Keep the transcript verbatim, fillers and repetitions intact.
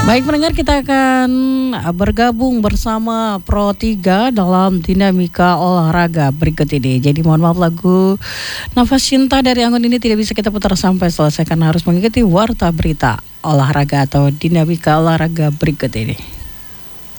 Baik pendengar, kita akan bergabung bersama Pro tiga dalam dinamika olahraga berikut ini. Jadi mohon maaf, lagu Nafas Cinta dari Anggun ini tidak bisa kita putar sampai selesai karena harus mengikuti warta berita olahraga atau dinamika olahraga berikut ini.